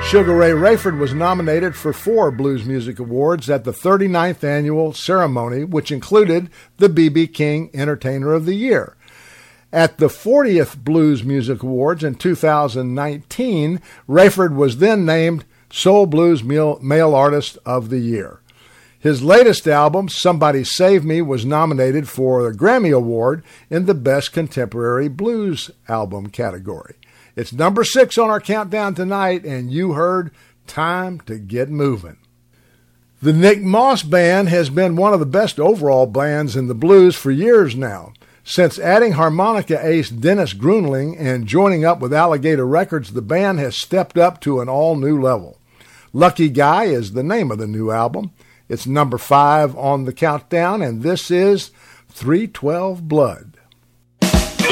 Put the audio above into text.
Sugar Ray Rayford was nominated for 4 Blues Music Awards at the 39th annual ceremony, which included the B.B. King Entertainer of the Year. At the 40th Blues Music Awards in 2019, Rayford was then named Soul Blues Male Artist of the Year. His latest album, Somebody Save Me, was nominated for the Grammy Award in the Best Contemporary Blues Album category. It's number 6 on our countdown tonight, and you heard Time to Get Moving. The Nick Moss Band has been one of the best overall bands in the blues for years now. Since adding harmonica ace Dennis Grunling and joining up with Alligator Records, the band has stepped up to an all-new level. Lucky Guy is the name of the new album. It's number 5 on the countdown, and this is 312 Blood.